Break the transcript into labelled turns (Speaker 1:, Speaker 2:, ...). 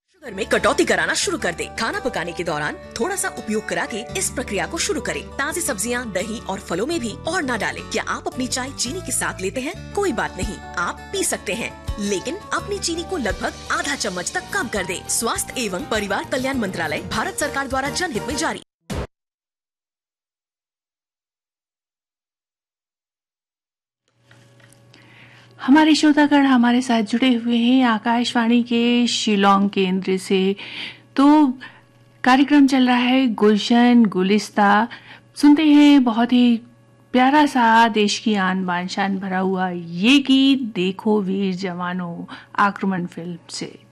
Speaker 1: Sugar में कटौती कराना शुरू कर दे। खाना पकाने के दौरान थोड़ा सा उपयोग करा के इस प्रक्रिया को शुरू करें। ताज़ी सब्जियां, दही और फलों में भी और ना डालें। क्या आप अपनी चाय चीनी के साथ लेते हैं? कोई बात नहीं, आप पी सकते हैं, लेकिन अपनी चीनी को लगभग आधा चम्मच तक कम कर दें। स्वास्थ्य एवं परिवार कल्याण मंत्रालय, भारत सरकार द्वारा जनहित में जारी।
Speaker 2: हमारे श्रोतागण हमारे साथ जुड़े हुए हैं आकाशवाणी के शिलोंग केंद्र से। तो कार्यक्रम चल रहा है गुलशन गुलिस्ता। सुनते हैं बहुत ही प्यारा सा देश की आन बान शान भरा हुआ ये गीत देखो वीर जवानों आक्रमण फिल्म से।